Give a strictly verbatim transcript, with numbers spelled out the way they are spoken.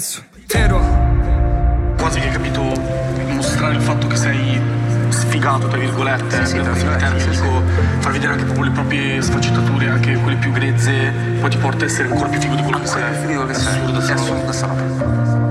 Vero. Quasi che hai capito, mostrare il fatto che sei sfigato, tra virgolette, sì, sì, per sì, termine, sì, dico, far vedere anche proprio le proprie sfaccettature, anche quelle più grezze, poi ti porta a essere ancora più figo di quello che sei. Più figo che È sei. assurdo, È sta roba. assurdo sta roba.